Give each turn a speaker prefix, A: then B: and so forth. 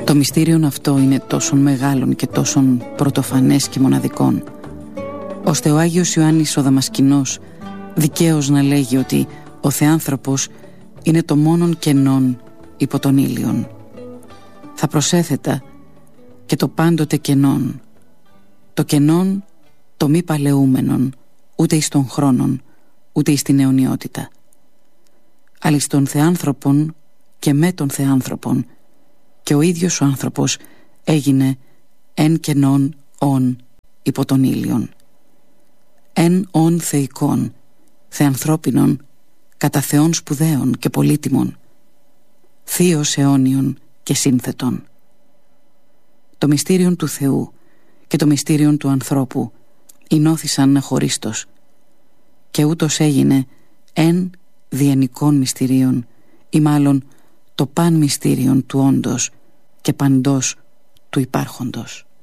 A: Το μυστήριον αυτό είναι τόσον μεγάλον και τόσον πρωτοφανές και μοναδικόν, ώστε ο Άγιος Ιωάννης ο Δαμασκηνός δικαίως να λέγει ότι ο Θεάνθρωπος είναι το μόνον κενόν υπό τον ήλιον. Θα προσέθετα και το πάντοτε κενόν, το κενόν το μη παλαιούμενον, ούτε εις τον χρόνον, ούτε εις την αιωνιότητα. Αλλά εις τον Θεάνθρωπον και με τον Θεάνθρωπον, και ο ίδιος ο άνθρωπος έγινε εν κενόν ον υπό τον ήλιον. Εν ον θεϊκόν, θεανθρώπινον, κατά Θεόν σπουδαίων και πολύτιμων, θείος αιώνιον και σύνθετον. Το μυστήριον του Θεού και το μυστήριον του ανθρώπου ενώθησαν αχωρίστως, και ούτως έγινε εν διενικών μυστηρίων, ή μάλλον το παν μυστήριον του όντος και παντός του υπάρχοντος.